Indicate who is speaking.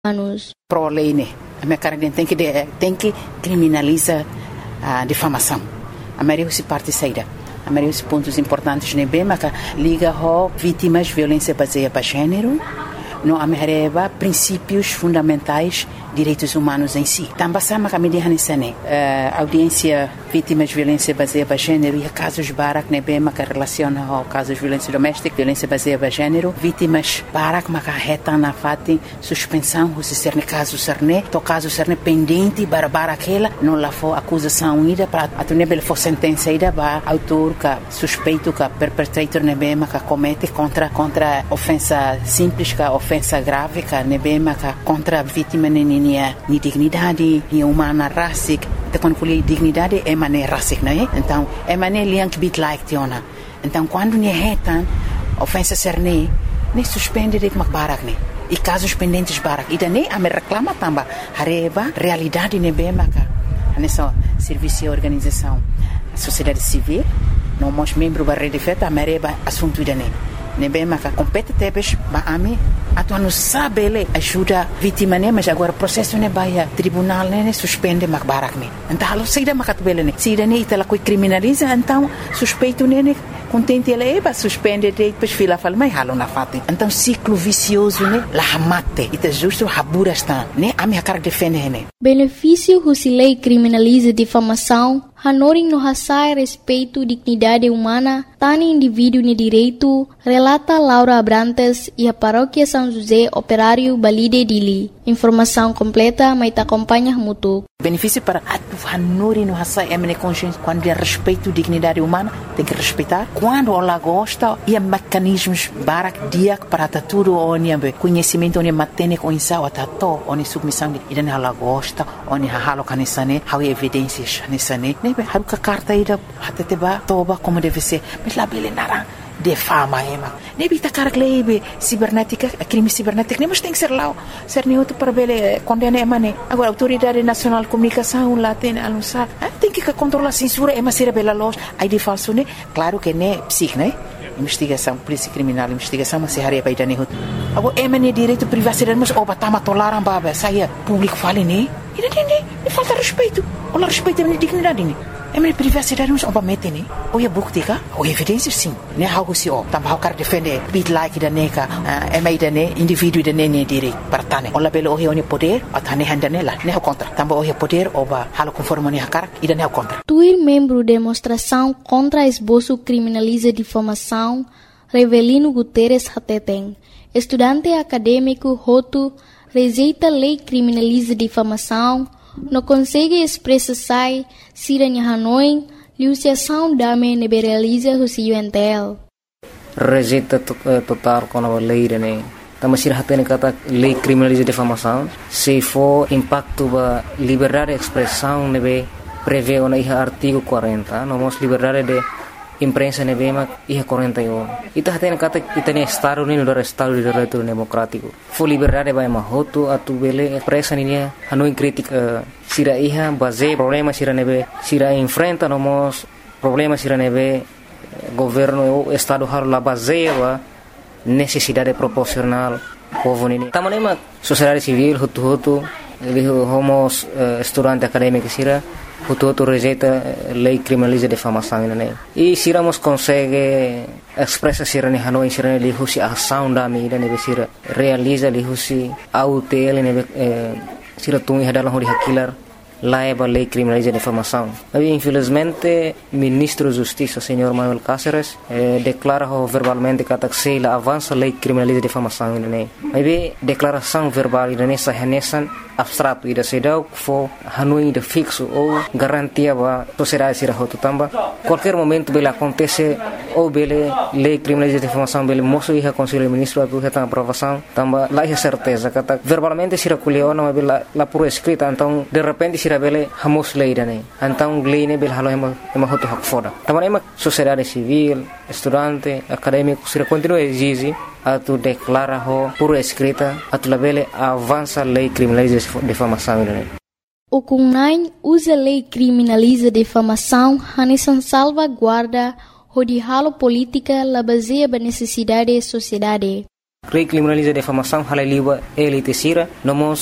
Speaker 1: anos.
Speaker 2: Pro lei, né? A minha cara tem que criminalizar a difamação. A maioria se parte saída. A maioria dos pontos importantes né bem, mas liga a vítimas de violência baseada para gênero, não amarreva princípios fundamentais direitos humanos em si. Também sama que a medida nessa né audiência vítimas de violência baseada para gênero e casos barak né bem, mas que relaciona ao casos de violência doméstica, violência baseada para gênero, vítimas barak mas que reta na fate suspensão se ser ne caso ser ne, to caso ser ne pendente para aquela não lá for acusação ida para a tunebel for sentença ida para autor que suspeito que perpetrator ne bem, mas que comete contra ofensa simples que ofensa grave que ne bem, mas que contra a vítima ni dignidade, ni humana racic. Então, quando falei dignidade, é maneira racic, não é? Então, é maneira liang bit like tiona. Então, quando ni retan, ofensa ser nem suspende de barak ne. E casos pendentes barak. E daí, a me reclama também. Hareba, realidade ne bem, maca. Nessa serviço e organização. A sociedade civil, não mos membro da rede feta, a mereba assunto daí. Ne bem, maca. Compete tebes, ba ame. Atu não sabe ele ajuda vítima né, mas agora processo né vai tribunal né suspende mak barak né. Então halo saída mak atubele né. Saída né itala coi criminaliza então suspeito né contente ele eba suspende depois fila fala mas halo na fate. Então ciclo vicioso né la hamate ita justo habura está né a minha cara defende né.
Speaker 1: Benefício se lei criminaliza difamação, hanoring no hasai respeito dignidade humana, tani indivíduo ne direito, relata Laura Abrantes e a paróquia São José Operário Balide Dili. Informação completa, mas te acompanha muito.
Speaker 2: Benefício para a Nuri no Hassai é consciência quando é respeito dignidade humana, tem que respeitar. Quando ela gosta, e mecanismos barak dia para tudo onde conhecimento onde matene com insau atato onde submissão e daí ela gosta onde halo canisane, há evidências nesane. Nebe há que carta ida até te ba toba como deve ser, mas lá bele nara de fama ema. Nebe ta cara glebe cibernética, crime cibernético, nem mas tem que ser lá, ser neutro para bele condena ema né. Agora autoridade nacional de comunicação lá tem anunciar, tem que controlar a censura ema ser bela loja, aí de falso né. Claro que né psic né. Investigação, polícia criminal, investigação, mas se haria para ir dane outro. Agora é mané direito privacidade, mas o batama tolaram baba, saia público fale né. E não falta respeito, olha respeito a minha dignidade né. É minha privacidade nos obamete né. Ou é buktika, ou evidências sim. Né algo se o, também o cara defende bit like da neca, é mais da né indivíduo da né direito para tane. Olha belo o é poder, a tane handa nela, né o contra. Também o poder, oba halo conforme né cara e da né o contra.
Speaker 1: Tuir membro demonstração contra esboço criminaliza difamação, Revelino Guterres Hateten, estudante acadêmico Roto, rejeita lei criminaliza difamação, não consegue expressar Siranya Hanoi, Luciação Dame liberaliza o Cientel.
Speaker 3: Rejeita total com a lei, né? Também se hatene kata lei criminaliza difamação, se for impacto ba liberdade de expressão, né? Prevê o artigo 40, nós liberdade de imprensa ne bema iha 41 ita hatene kata itane estado ni do estado de direito democrático fo liberdade vai mahoto atu bele presa ni hanu crítica sira iha base problema sira nebe sira enfrenta nomos problema sira nebe governo o estado har la base wa necessidade proporcional povo ni tamanema sociedade civil hutu homos estudante acadêmico sira Hutu rejeita lei criminaliza difamação né e se iramos consegue expressa sira ne Hanoi sira ne lihusi ação da mídia ne sira realiza lihusi autel ne sira tungi hadalang hori hakilar laiba lei criminaliza difamação. Mas infelizmente ministro da Justiça senhor Manuel Cáceres declara verbalmente que a avança lei criminaliza difamação né. Mas declaração verbal ne sahanesan abstrato ida sedau fo Hanoi de fixo ou garantia ba sociedade sira hotu tamba qualquer momento bele acontece ou bele lei criminaliza difamação bele moço ia conselho ministro atu reta aprovação tamba lá é certeza kata verbalmente sira kuliona mas bele la por escrita então de repente sira bele hamos lei dane então lei ne bele halo ema hotu hak foda tamba ema sociedade civil estudante acadêmico sira continua exige atu declara ho por escrita atu labele avança lei criminaliza difamação né.
Speaker 1: O CUNAI usa lei criminaliza difamação hanesan salvaguarda o de halo política la baseia ba necessidade sociedade.
Speaker 3: Lei criminaliza defamação, halai liba ele tesira, nomos